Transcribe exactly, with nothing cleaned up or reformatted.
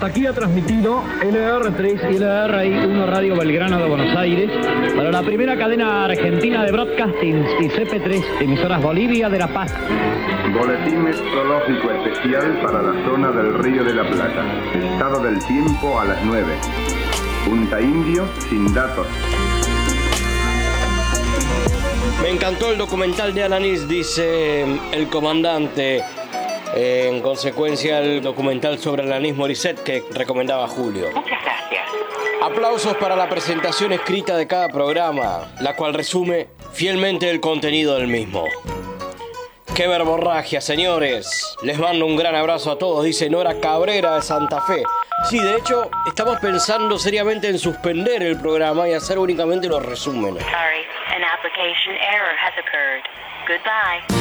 Hasta aquí ha transmitido L R tres y L R I uno Radio Belgrano de Buenos Aires para la primera cadena argentina de broadcastings y C P tres, emisoras Bolivia de La Paz. Boletín meteorológico especial para la zona del Río de la Plata. Estado del tiempo a las nueve. Punta Indio sin datos. Me encantó el documental de Alanis, dice el comandante. Eh, en consecuencia, el documental sobre Alanis Morissette que recomendaba Julio. Muchas gracias. Aplausos para la presentación escrita de cada programa, la cual resume fielmente el contenido del mismo. ¡Qué verborragia, señores! Les mando un gran abrazo a todos, dice Nora Cabrera de Santa Fe. Sí, de hecho, estamos pensando seriamente en suspender el programa y hacer únicamente los resúmenes. Sorry, an application error has occurred. Goodbye.